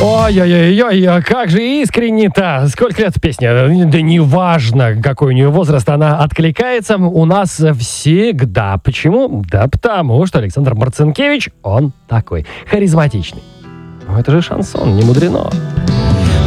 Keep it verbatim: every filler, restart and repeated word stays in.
Ой-ой-ой, как же искренне-то. Сколько лет песня? Да неважно, какой у нее возраст, она откликается у нас всегда. Почему? Да потому что Александр Марцинкевич, он такой харизматичный. Ну, это же шансон, не мудрено.